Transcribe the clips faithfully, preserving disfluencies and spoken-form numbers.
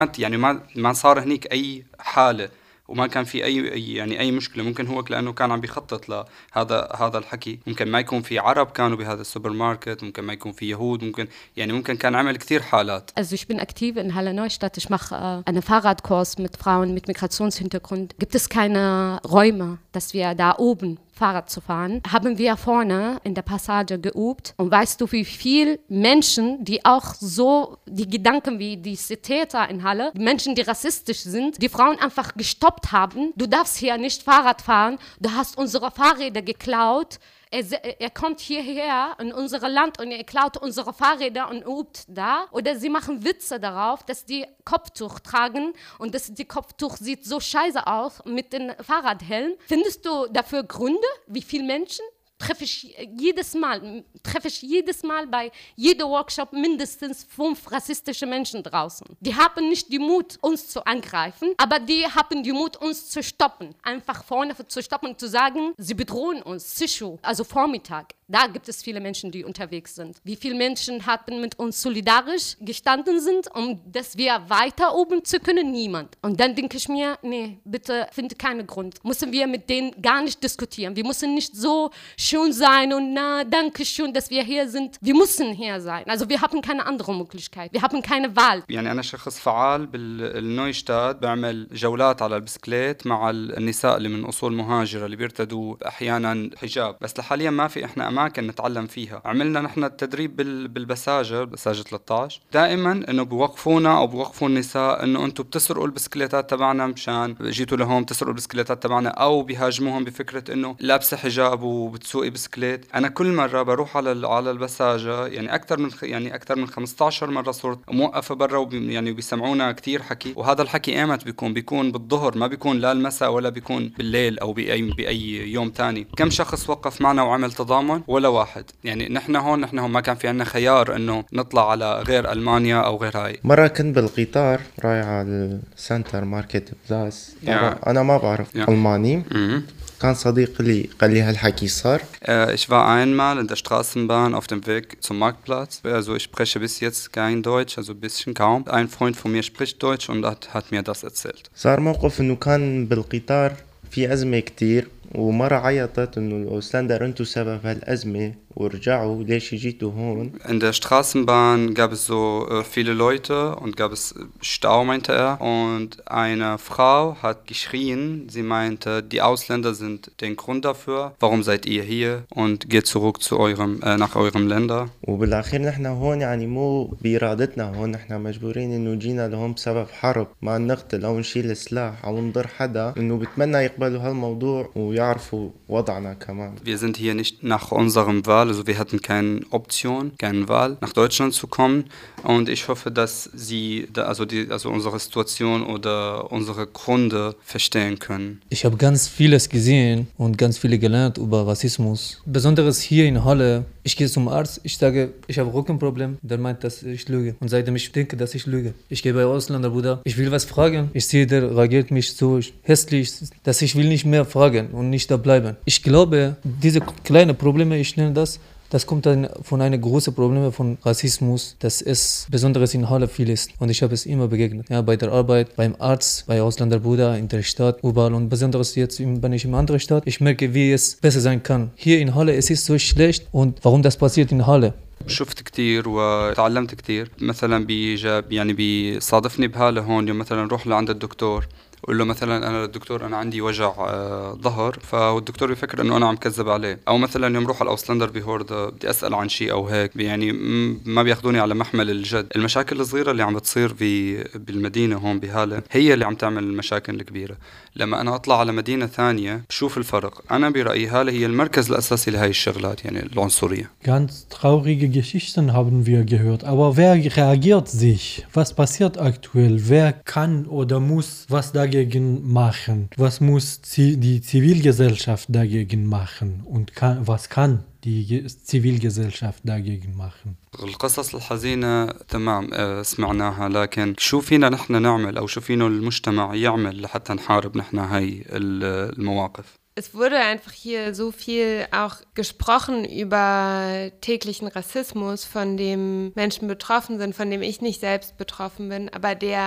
يعني ما ما صار هنيك أي حالة وما كان في أي يعني أي مشكلة. ممكن هو لأنه كان عم بيخطط لهذا هذا الحكي، ممكن ما يكون في عرب كانوا بهذا السوبر ماركت، ممكن ما يكون في يهود، ممكن يعني ممكن كان عمل كتير حالات. Also ich bin aktiv in Halle Neustadt. Ich mache äh, einen Fahrradkurs mit Frauen mit Migrationshintergrund. Gibt es keine Räume, dass wir da oben Fahrrad zu fahren, haben wir vorne in der Passage geübt. Und weißt du, wie viele Menschen, die auch so, die Gedanken wie diese Täter in Halle, die Menschen, die rassistisch sind, die Frauen einfach gestoppt haben. Du darfst hier nicht Fahrrad fahren, du hast unsere Fahrräder geklaut. Er, er kommt hierher in unser Land und er klaut unsere Fahrräder und übt da. Oder sie machen Witze darauf, dass die Kopftuch tragen und dass die Kopftuch sieht so scheiße aus mit dem Fahrradhelm. Findest du dafür Gründe, wie viele Menschen? Treffe ich jedes Mal, treffe ich jedes Mal bei jedem Workshop mindestens fünf rassistische Menschen draußen. Die haben nicht den Mut, uns zu angreifen, aber die haben den Mut, uns zu stoppen. Einfach vorne zu stoppen und zu sagen, sie bedrohen uns, Sischu, also Vormittag. Da gibt es viele Menschen, die unterwegs sind. Wie viele Menschen haben mit uns solidarisch gestanden sind, um dass wir weiter oben zu können? Niemand. Und dann denke ich mir, nee, bitte, finde keinen Grund. Müssen wir mit denen gar nicht diskutieren. Wir müssen nicht so schön sein und na, danke schön, dass wir hier sind. Wir müssen hier sein. Also wir haben keine andere Möglichkeit. Wir haben keine Wahl. يعني أنا شخص فعال بالنويشتاد، بعمل جولات على البسكليت مع النساء اللي من أصول مهاجرة اللي بيرتدوا أحيانا حجاب، بس لحاليا ما في إحنا أماكن نتعلم فيها. عملنا نحن التدريب بالبساجة بساجة ثلاثة عشر، دائما إنه بوقفونا أو بوقفوا النساء إنه أنتم بتسرقوا البسكليتات تبعنا مشان جيتوا لهون بتسرقوا البسكليتات تبعنا، أو بيهاجموهم بفكرة إنه لابسة حجاب وبتسوقي بسكليت. أنا كل مرة بروح على على البساجة يعني أكثر من يعني أكثر من خمسة عشر مرة صرت موقفة برا وبي يعني بيسمعونا كتير حكي، وهذا الحكي إيمت بيكون بيكون بالظهر، ما بيكون لا المساء ولا بيكون بالليل أو بأي بأي يوم تاني. كم شخص وقف معنا وعمل تضامن؟ ولا واحد. يعني نحن هون نحن هون ما كان في عنا خيار إنه نطلع على غير ألمانيا أو غير هاي. مرة كنت بالقطار رايح على السنتر ماركت بلاس، yeah. أنا ما بعرف yeah. ألماني. mm-hmm. كان صديق لي قال لي هالحكي صار. Äh, ich war einmal in der Straßenbahn auf dem Weg zum Marktplatz. Also ich spreche bis jetzt kein Deutsch, also ein bisschen kaum. Ein Freund von mir spricht Deutsch und hat, hat mir das erzählt. صار موقف إنه كان بالقطار في أزمة كتير، ومرة عيطت إنه الأوسلندر أنتوا سبب هالأزمة ورجعوا ليش جيتوا هون. In der Straßenbahn gab es so äh, viele Leute und gab es Stau, meinte er. Und eine Frau hat geschrien, sie meinte, die Ausländer sind der Grund dafür. Warum seid ihr hier? Und geht zurück zu eurem, äh, nach eurem Länder. وبالأخير نحن هون يعني مو بإرادتنا، هون نحن مجبورين إنه جينا لهم بسبب حرب، ما نقتل أو نشيل سلاح أو نضر حدا، إنه بتمنى يقبلوا هالموضوع ويعرفوا وضعنا كمان. Wir sind hier nicht nach unserem Wahl, also wir hatten keine Option, keine Wahl, nach Deutschland zu kommen. Und ich hoffe, dass Sie, also, die, also unsere Situation oder unsere Gründe verstehen können. Ich habe ganz vieles gesehen und ganz viel gelernt über Rassismus. Besonders hier in Halle. Ich gehe zum Arzt, ich sage, ich habe Rückenproblem. Der meint, dass ich lüge. Und seitdem ich denke, dass ich lüge. Ich gehe bei Ausländer, Bruder. Ich will was fragen. Ich sehe, der reagiert mich so hässlich, dass ich will nicht mehr fragen und nicht da bleiben. Ich glaube, diese kleinen Probleme, ich nenne das, das kommt dann von einem großen Problem von Rassismus, dass es besonders in Halle viel ist. Und ich habe es immer begegnet. Ja, bei der Arbeit, beim Arzt, bei Ausländerbruder, in der Stadt, überall. Und besonders jetzt bin ich in einer anderen Stadt. Ich merke, wie es besser sein kann. Hier in Halle, es ist so schlecht. Und warum das passiert in Halle? شفت كتير وتعلمت كتير. مثلا بيجاب يعني بيصادفني بحالة هون يوم مثلا نروح لعند الدكتور قول له مثلا انا الدكتور انا عندي وجع آه ظهر، فالدكتور بيفكر انه انا عم كذب عليه. او مثلا يوم روح على الاوسلندر بهوردا بدي اسال عن شيء او هيك، يعني ما بياخذوني على محمل الجد. المشاكل الصغيره اللي عم بتصير في بالمدينه هون بهاله هي اللي عم تعمل المشاكل الكبيره. لما انا اطلع على مدينه ثانيه بشوف الفرق. انا برايي هاله هي المركز الاساسي لهي الشغلات، يعني العنصريه. Ganz traurige Geschichten haben wir gehört, aber wer reagiert sich? Was passiert aktuell? Wer kann oder muss was dagegen machen? Was muss die Zivilgesellschaft dagegen machen? Und kann, was kann die Zivilgesellschaft dagegen machen? القصص الحزينة تمام سمعناها، لكن شو فينا نحن نعمل أو شو فينا المجتمع يعمل لحتى نحارب نحن هاي المواقف؟ Es wurde einfach hier so viel auch gesprochen über täglichen Rassismus, von dem Menschen betroffen sind, von dem ich nicht selbst betroffen bin, aber der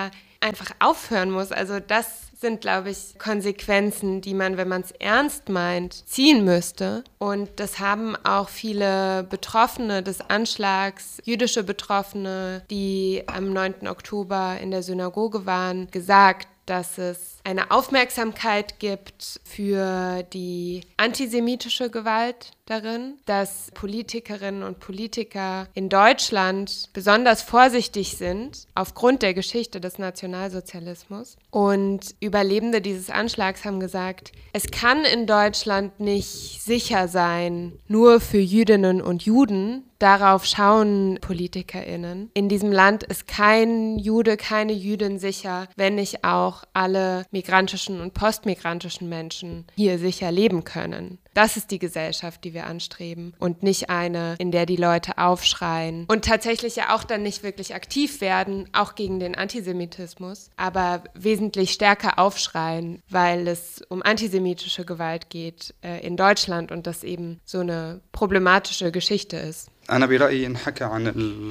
einfach aufhören muss. Also das sind, glaube ich, Konsequenzen, die man, wenn man es ernst meint, ziehen müsste. Und das haben auch viele Betroffene des Anschlags, jüdische Betroffene, die am neunten Oktober in der Synagoge waren, gesagt, dass es eine Aufmerksamkeit gibt für die antisemitische Gewalt darin, dass Politikerinnen und Politiker in Deutschland besonders vorsichtig sind aufgrund der Geschichte des Nationalsozialismus. Und Überlebende dieses Anschlags haben gesagt, es kann in Deutschland nicht sicher sein, nur für Jüdinnen und Juden. Darauf schauen PolitikerInnen. In diesem Land ist kein Jude, keine Jüdin sicher, wenn nicht auch alle migrantischen und postmigrantischen Menschen hier sicher leben können. Das ist die Gesellschaft, die wir anstreben und nicht eine, in der die Leute aufschreien und tatsächlich ja auch dann nicht wirklich aktiv werden, auch gegen den Antisemitismus, aber wesentlich stärker aufschreien, weil es um antisemitische Gewalt geht äh, in Deutschland und das eben so eine problematische Geschichte ist. أنا برأيي نحكي عن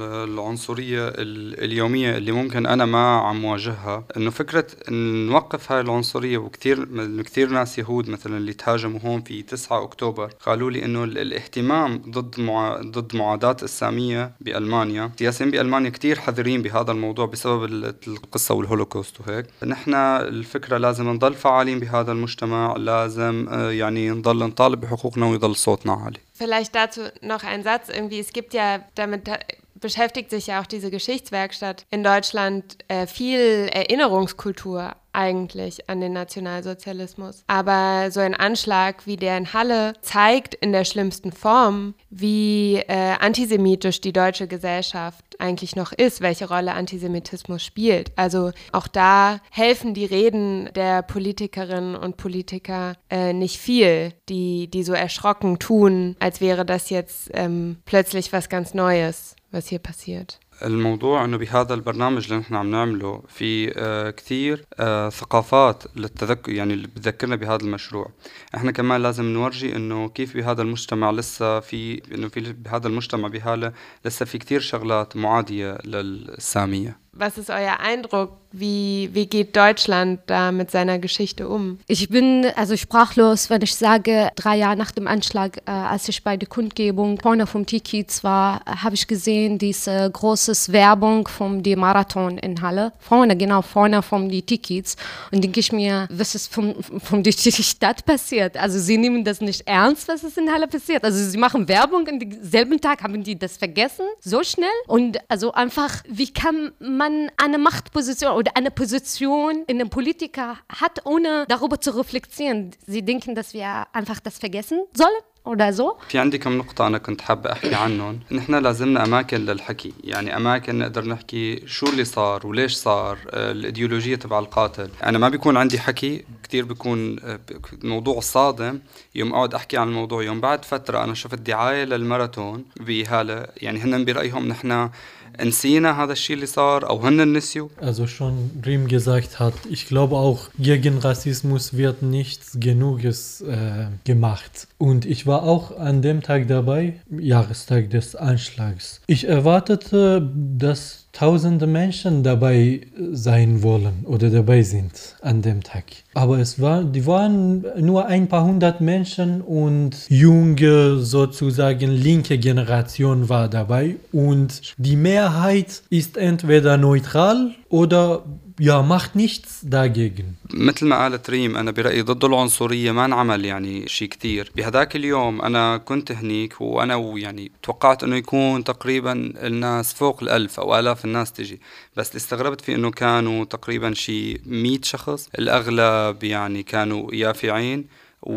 العنصرية اليومية اللي ممكن أنا ما عم واجهها إنه فكرة إن نوقف هاي العنصرية وكثير كثير ناس يهود مثلا اللي تهاجموا هون في تسعة أكتوبر قالوا لي إنه الاهتمام ضد مع... ضد معاداة السامية بألمانيا السياسيين بألمانيا كثير حذرين بهذا الموضوع بسبب القصة والهولوكوست وهيك. نحن الفكرة لازم نضل فعالين بهذا المجتمع، لازم يعني نضل نطالب بحقوقنا ويضل صوتنا عالي. Vielleicht dazu noch ein Satz irgendwie, es gibt ja, damit beschäftigt sich ja auch diese Geschichtswerkstatt in Deutschland äh, viel Erinnerungskultur eigentlich an den Nationalsozialismus. Aber so ein Anschlag wie der in Halle zeigt in der schlimmsten Form, wie äh, antisemitisch die deutsche Gesellschaft eigentlich noch ist, welche Rolle Antisemitismus spielt. Also auch da helfen die Reden der Politikerinnen und Politiker äh, nicht viel, die, die so erschrocken tun, als wäre das jetzt ähm, plötzlich was ganz Neues, was hier passiert. الموضوع انه بهذا البرنامج اللي نحن عم نعمله في آه كثير آه ثقافات للتذكر يعني اللي بتذكرنا بهذا المشروع. احنا كمان لازم نورجي انه كيف بهذا المجتمع لسه في انه في بهذا المجتمع بحاله لسه في كثير شغلات معادية للسامية. Was ist euer Eindruck? Wie, wie geht Deutschland da mit seiner Geschichte um? Ich bin also sprachlos, wenn ich sage, drei Jahre nach dem Anschlag, äh, als ich bei der Kundgebung vorne vom T-Kiez war, äh, habe ich gesehen, diese große Werbung vom die Marathon in Halle. Vorne, genau vorne vom die T-Kiez. Und denke ich mir, was ist vom, vom die Stadt passiert? Also sie nehmen das nicht ernst, was ist in Halle passiert. Also sie machen Werbung und denselben Tag haben die das vergessen, so schnell. Und also einfach, wie kann man eine Machtposition oder eine Position in einem Politiker hat, ohne darüber zu reflektieren. Sie denken, dass wir einfach das vergessen sollen oder so. في عندي كم نقطة أنا كنت حابة أحكي عنهم. نحن لازمنا أماكن للحكي، يعني أماكن نقدر نحكي شو اللي صار وليش صار، الإيديولوجية تبع القاتل. أنا ما بيكون عندي حكي كتير، بيكون موضوع صادم يوم أقعد أحكي عن الموضوع. يوم بعد فترة أنا شفت دعاية للماراثون بهالة، يعني هن برأيهم نحن نسينا هذا الشيء اللي صار أو هن نسيوا. Also schon Riem gesagt hat, ich glaube auch, gegen Rassismus wird nichts Genuges äh, gemacht. Und ich war auch an dem Tag dabei, Jahrestag des Anschlags. Ich erwartete, dass tausende Menschen dabei sein wollen oder dabei sind an dem Tag. Aber es war, die waren nur ein paar hundert Menschen und junge, sozusagen linke Generation war dabei. Und die Mehrheit ist entweder neutral oder ja, macht nichts dagegen. مثل ما قالت ريم أنا برأيي ضد العنصرية ما نعمل يعني شيء كتير. بهداك اليوم أنا كنت هنيك وأنا ويعني توقعت إنه يكون تقريبا الناس فوق الألف أو آلاف الناس تجي، بس استغربت في إنه كانوا تقريبا شيء مية شخص. الأغلب يعني كانوا يافعين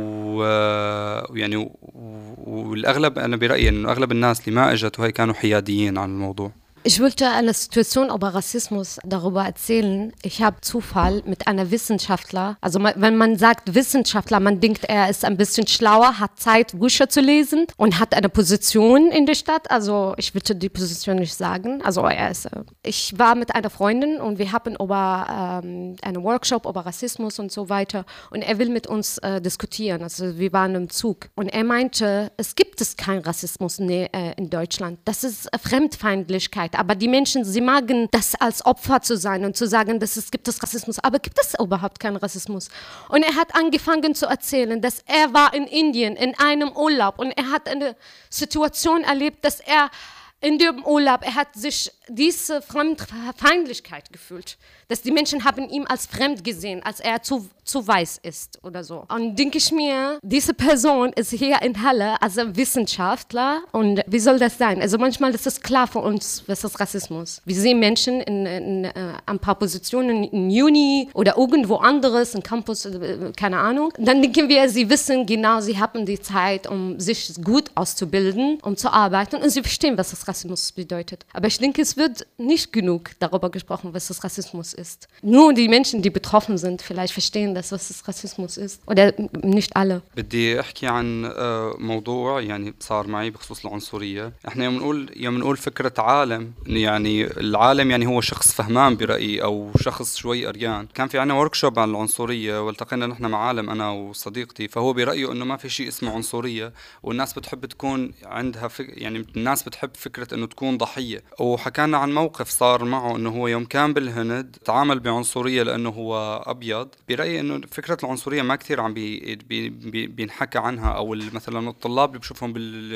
ويعني والأغلب أنا برأيي إنه أغلب الناس اللي ما إجت وهي كانوا حياديين عن الموضوع. Ich wollte eine Situation über Rassismus darüber erzählen. Ich habe Zufall mit einer Wissenschaftler, also wenn man sagt Wissenschaftler, man denkt, er ist ein bisschen schlauer, hat Zeit, Bücher zu lesen und hat eine Position in der Stadt. Also ich würde die Position nicht sagen. Also er ist, ich war mit einer Freundin und wir haben über ähm, einen Workshop über Rassismus und so weiter und er will mit uns äh, diskutieren. Also wir waren im Zug und er meinte, es gibt es keinen Rassismus in, äh, in Deutschland. Das ist Fremdfeindlichkeit. Fremdlichkeit. Aber die Menschen, sie magen das als Opfer zu sein und zu sagen, dass es gibt es Rassismus. Aber gibt es überhaupt keinen Rassismus? Und er hat angefangen zu erzählen, dass er war in Indien in einem Urlaub und er hat eine Situation erlebt, dass er in dem Urlaub, er hat sich diese Fremdfeindlichkeit gefühlt, dass die Menschen haben ihn als fremd gesehen, als er zu, zu weiß ist oder so. Und denke ich mir, diese Person ist hier in Halle als Wissenschaftler und wie soll das sein? Also manchmal ist es klar für uns, was ist Rassismus. Wir sehen Menschen in, in, in ein paar Positionen in Uni oder irgendwo anderes, im Campus, keine Ahnung. Dann denken wir, sie wissen genau, sie haben die Zeit, um sich gut auszubilden, um zu arbeiten und sie verstehen, was das Rassismus bedeutet. Aber ich denke, es wird nicht genug darüber gesprochen, was das Rassismus ist. Nur die Menschen, die betroffen sind, vielleicht verstehen das, was das Rassismus ist. Oder nicht alle. بدي احكي عن موضوع يعني صار معي بخصوص العنصريه، احنا يوم نقول يوم نقول فكره عالم، يعني العالم يعني هو شخص فهمان برايي او شخص شوي قريان. كان في عنا ورك شوب عن العنصريه والتقينا نحن مع عالم انا وصديقتي، فهو برايه انه ما في شيء اسمه عنصريه والناس بتحب تكون عندها فك... يعني الناس بتحب فكره انه تكون ضحيه. وحكانا عن موقف صار معه انه هو يوم كان بالهند تعامل بعنصريه لانه هو ابيض. برايي انه فكره العنصريه ما كثير عم بي... بي... بي... بينحكى عنها، او مثلا الطلاب اللي بشوفهم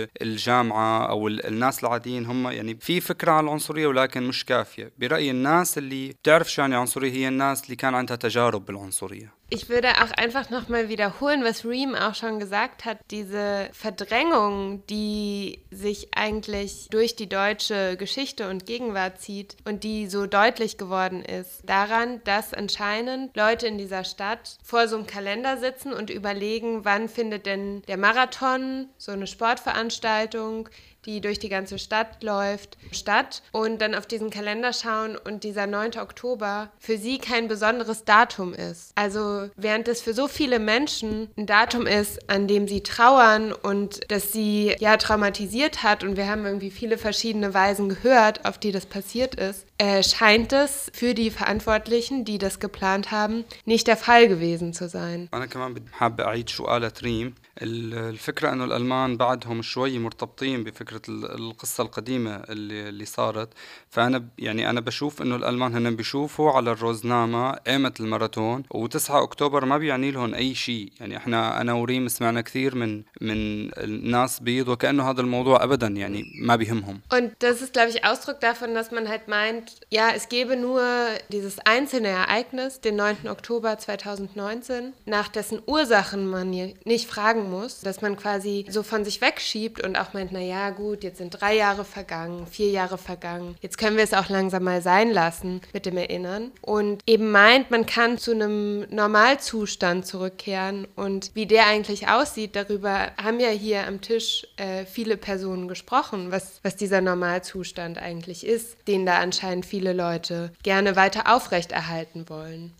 بالجامعه او الناس العاديين هم يعني في فكره عن العنصريه ولكن مش كافيه. برايي الناس اللي بتعرف شو يعني عنصريه هي الناس اللي كان عندها تجارب بالعنصريه. Ich würde auch einfach nochmal wiederholen, was Reem auch schon gesagt hat, diese Verdrängung, die sich eigentlich durch die deutsche Geschichte und Gegenwart zieht und die so deutlich geworden ist, daran, dass anscheinend Leute in dieser Stadt vor so einem Kalender sitzen und überlegen, wann findet denn der Marathon, so eine Sportveranstaltung, die durch die ganze Stadt läuft, statt und dann auf diesen Kalender schauen und dieser neunte Oktober für sie kein besonderes Datum ist. Also während es für so viele Menschen ein Datum ist, an dem sie trauern und das sie ja traumatisiert hat, und wir haben irgendwie viele verschiedene Weisen gehört, auf die das passiert ist, äh, scheint es für die Verantwortlichen, die das geplant haben, nicht der Fall gewesen zu sein. أنا كمان بدي حابة أعيد شو قالت ريم. الفكرة أنه الألمان بعدهم شوي مرتبطين بفكرة القصة القديمة اللي اللي صارت. فأنا يعني أنا بشوف أنه الألمان هن بيشوفوا على الروزنامة قيمة الماراثون، وتسعة أكتوبر ما بيعني لهم أي شيء. يعني إحنا أنا وريم سمعنا كثير من من الناس بيض وكأنه هذا الموضوع أبدا يعني ما بيهمهم. Und das ist, glaube ich, Ausdruck davon, dass man halt meint, ja, es gäbe nur dieses einzelne Ereignis, den neunten Oktober zweitausendneunzehn, nach dessen Ursachen man nicht fragen muss, dass man quasi so von sich wegschiebt und auch meint, naja gut, jetzt sind drei Jahre vergangen, vier Jahre vergangen, jetzt können wir es auch langsam mal sein lassen mit dem Erinnern, und eben meint, man kann zu einem Normalzustand zurückkehren, und wie der eigentlich aussieht, darüber haben ja hier am Tisch äh, viele Personen gesprochen, was, was dieser Normalzustand eigentlich ist, den da anscheinend viele Leute gerne weiter aufrechterhalten wollen.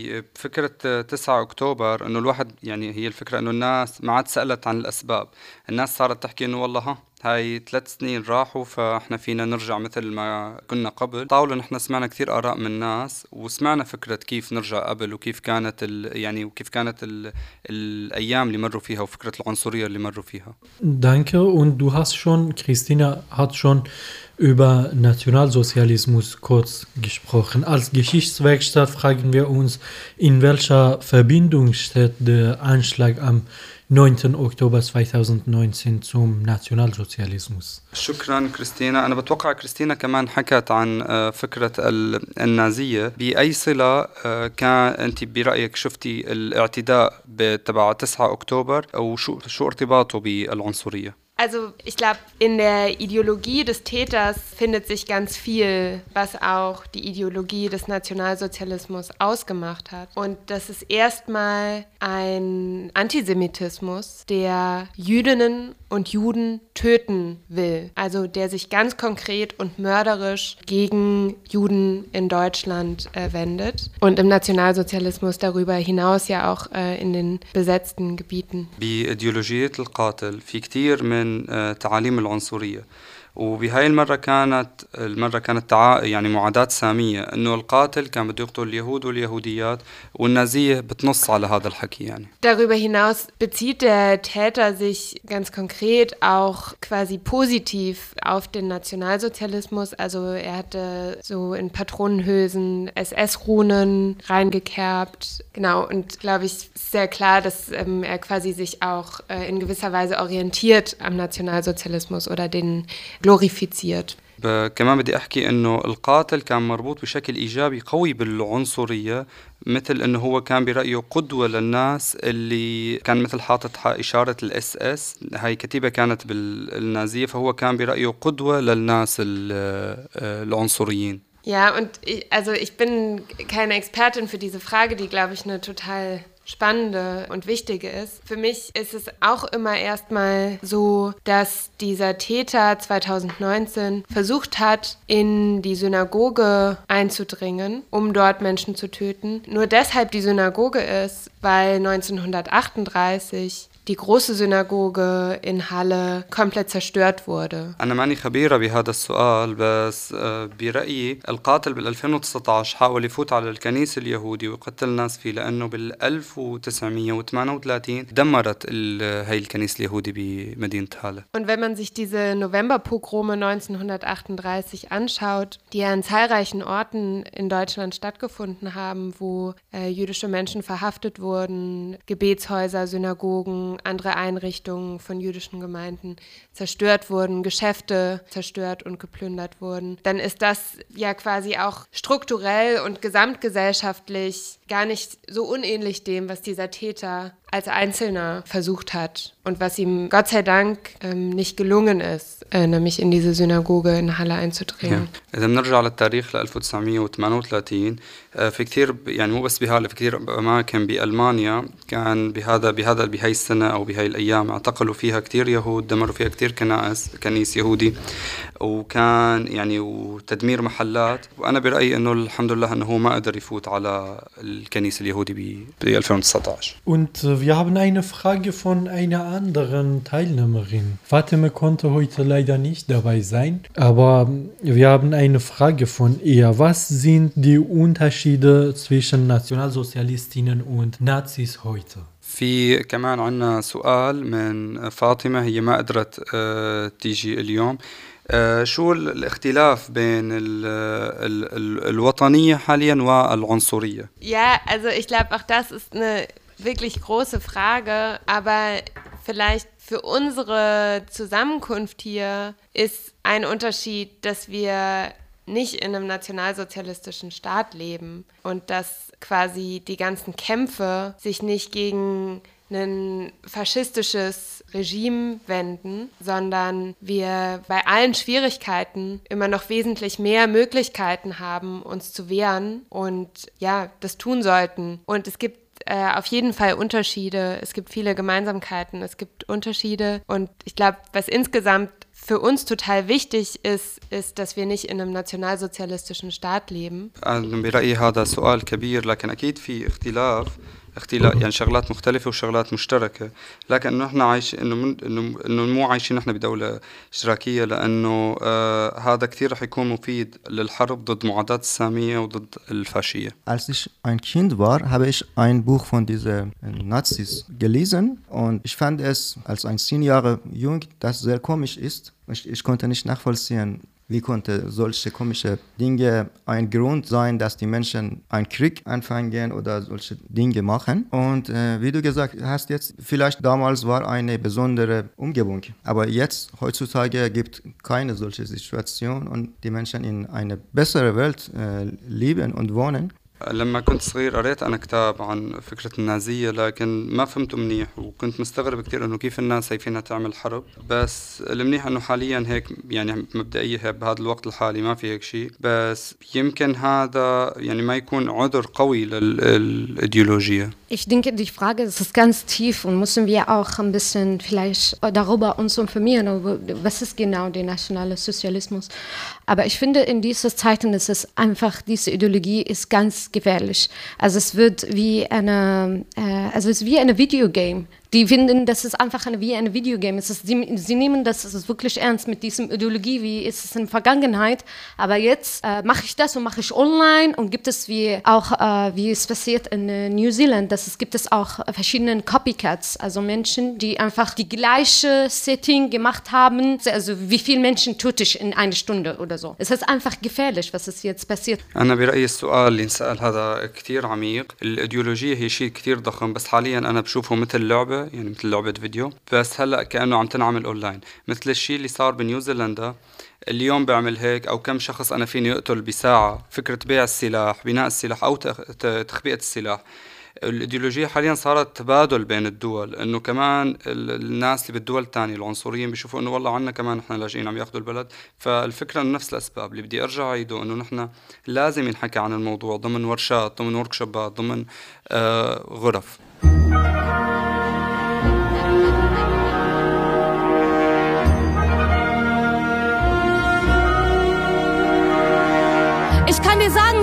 بفكرة تسعة أكتوبر إنه الواحد يعني هي الفكرة إنه الناس ما عاد سألت عن الأسباب. الناس صارت تحكي إنه والله ها هاي ثلاث سنين راحوا فإحنا فينا نرجع مثل ما كنا قبل. طاولة نحن سمعنا كثير آراء من الناس وسمعنا فكرة كيف نرجع قبل وكيف كانت ال يعني وكيف كانت ال الأيام اللي مروا فيها وفكرة العنصرية اللي مروا فيها. Danke, und du hast schon, Christina hat schon über Nationalsozialismus kurz gesprochen. Als Geschichtswerkstatt fragen wir uns, in welcher Verbindung steht der Anschlag am neunten Oktober zweitausendneunzehn zum Nationalsozialismus. شكرا كريستينا. أنا بتوقع كريستينا كمان حكت عن فكرة النازية. بأي صلة كان أنت برأيك شفتي الاعتداء تبع تسعة أكتوبر أو شو شو ارتباطه بالعنصرية؟ Also ich glaube, in der Ideologie des Täters findet sich ganz viel, was auch die Ideologie des Nationalsozialismus ausgemacht hat. Und das ist erstmal ein Antisemitismus, der Jüdinnen und Juden töten will. Also der sich ganz konkret und mörderisch gegen Juden in Deutschland äh, wendet. Und im Nationalsozialismus darüber hinaus ja auch äh, in den besetzten Gebieten. بإيديولوجية القاتل في كتير من تعاليم العنصرية، وبهاي المرة كانت المرة كانت تع... يعني معاداة سامية إنه القاتل كان بده يقتل اليهود واليهوديات والنازية بتنص على هذا الحكي يعني. Darüber hinaus bezieht der Täter sich ganz konkret auch quasi positiv auf den Nationalsozialismus. Also er hatte so in Patronenhülsen S S-Runen reingekerbt. Genau, und glaube ich, ist sehr klar, dass ähm, er quasi sich auch äh, in gewisser Weise orientiert am Nationalsozialismus oder den glorifiziert. كمان بدي أحكي إنه القاتل كان مربوط بشكل إيجابي قوي بالعنصرية، مثل إنه هو كان برأيه قدوة للناس اللي كان مثل حاطط إشارة الإس إس، هاي كتيبة كانت بالنازية، فهو كان برأيه قدوة للناس العنصريين. Ja, und ich, also ich bin keine Expertin für diese Frage, die, glaube ich, eine total spannende und wichtige ist. Für mich ist es auch immer erstmal so, dass dieser Täter zweitausendneunzehn versucht hat, in die Synagoge einzudringen, um dort Menschen zu töten. Nur deshalb die Synagoge ist, weil neunzehnhundertachtunddreißig die große Synagoge in Halle komplett zerstört wurde. أنا ماني خبيرة بهذا السؤال، بس برأيي القاتل بال ألفين وتسعة عشر حاول يفوت على الكنيسة اليهودي ويقتل ناس فيه، لأنه بال ألف وتسعمية وثمانية وثلاثين دمرت هاي الكنيسة اليهودي بمدينة هاله. Und wenn man sich diese Novemberpogrome neunzehnhundertachtunddreißig anschaut, die an zahlreichen Orten in Deutschland stattgefunden haben, wo äh, jüdische Menschen verhaftet wurden, Gebetshäuser, Synagogen, andere Einrichtungen von jüdischen Gemeinden zerstört wurden, Geschäfte zerstört und geplündert wurden, dann ist das ja quasi auch strukturell und gesamtgesellschaftlich gar nicht so unähnlich dem, was dieser Täter als Einzelner versucht hat und was ihm Gott sei Dank ähm, nicht gelungen ist, äh, nämlich in diese Synagoge in Halle einzudringen. إذا بنرجع للتاريخ ل ألف وتسعمية وثمانية وثلاثين في كثير يعني مو بس بهاله، في كثير أماكن بألمانيا كان بهذا بهذا بهاي السنة أو بهاي الأيام اعتقلوا فيها كثير يهود، دمروا فيها كثير كنائس كنيس يهودي، وكان يعني وتدمير محلات. وأنا برأيي إنه الحمد لله إنه هو ما قدر يفوت على الكنيسة اليهودي ب ألفين وتسعة عشر. Und äh, wir haben eine Frage von einer anderen Teilnehmerin. Fatime konnte heute leider nicht dabei sein, aber wir haben eine Frage von ihr. Was sind die Unterschiede zwischen Nationalsozialistinnen und Nazis heute? في كمان عنا سؤال من فاطمة، هي ما قدرت تيجي اليوم. شو الاختلاف بين ال ال ال الوطنية حاليا والعنصرية؟ Ja, also ich glaube, auch das ist eine wirklich große Frage, aber vielleicht für unsere Zusammenkunft hier ist ein Unterschied, dass wir nicht in einem nationalsozialistischen Staat leben und dass quasi die ganzen Kämpfe sich nicht gegen ein faschistisches Regime wenden, sondern wir bei allen Schwierigkeiten immer noch wesentlich mehr Möglichkeiten haben, uns zu wehren und ja, das tun sollten. Und es gibt äh, auf jeden Fall Unterschiede, es gibt viele Gemeinsamkeiten, es gibt Unterschiede und ich glaube, was insgesamt für uns total wichtig ist, ist, dass wir nicht in einem nationalsozialistischen Staat leben. أنا برأيي هذا سؤال كبير، لكن أكيد في اختلاف اختلاف يعني شغلات مختلفة وشغلات مشتركة، لكن نحن عايش إنه من إنه إنه مو عايشين نحن بدولة اشتراكية، لأنه آه هذا كثير رح يكون مفيد للحرب ضد معاداة السامية وضد الفاشية. Als ich ein Kind war, habe ich ein Buch von diesen Nazis gelesen und ich fand es als ein zehn Jahre jung, das sehr komisch ist. Ich, ich konnte nicht nachvollziehen, wie konnte solche komische Dinge ein Grund sein, dass die Menschen einen Krieg anfangen oder solche Dinge machen. Und äh, wie du gesagt hast, jetzt vielleicht damals war eine besondere Umgebung. Aber jetzt, heutzutage, gibt es keine solche Situation und die Menschen in eine bessere Welt äh, leben und wohnen. لما كنت صغير قريت أنا كتاب عن فكرة النازية، لكن ما فهمته منيح وكنت مستغرب كتير إنه كيف الناس شايفينها تعمل حرب. بس المنيح إنه حاليا هيك يعني مبدئيا بهذا الوقت الحالي ما في هيك شيء، بس يمكن هذا يعني ما يكون عذر قوي للإيديولوجية. Ich denke, die Frage ist ganz tief und müssen wir auch ein bisschen vielleicht darüber uns informieren, was ist genau der nationale Sozialismus. Aber ich finde, in diesen Zeiten ist es einfach, diese Ideologie ist ganz gefährlich. Also es wird wie eine, äh, also es ist wie eine Videogame, Die finden, das ist einfach eine, wie ein Videogame. Es ist, sie, sie nehmen das, das ist wirklich ernst mit diesem Ideologie, wie ist es in der Vergangenheit. Aber jetzt äh, mache ich das und mache ich online und gibt es wie auch, äh, wie es passiert in äh, New Zealand, dass es gibt es auch verschiedene Copycats, also Menschen, die einfach die gleiche Setting gemacht haben. Also wie viele Menschen töte ich in einer Stunde oder so. Es ist einfach gefährlich, was es jetzt passiert. أنا برأيي السؤال اللي انسأل هذا كتير عميق. الإيديولوجية هي شيء كتير ضخم، بس حاليا أنا بشوفه مثل لعبة، يعني مثل لعبة فيديو، بس هلأ كأنه عم تنعمل أونلاين، مثل الشيء اللي صار بنيوزيلندا. اليوم بعمل هيك، أو كم شخص أنا فيني أقتل بساعة. فكرة بيع السلاح، بناء السلاح، أو تخبئة السلاح. الإيديولوجية حاليا صارت تبادل بين الدول، إنه كمان الناس اللي بالدول الثانية العنصريين بيشوفوا إنه والله عنا كمان نحن لاجئين عم ياخذوا البلد. فالفكرة إنه نفس الأسباب اللي بدي أرجع أعيده، إنه نحن لازم ينحكى عن الموضوع ضمن ورشات، ضمن وركشوبات، ضمن آه غرف. Ich kann dir sagen,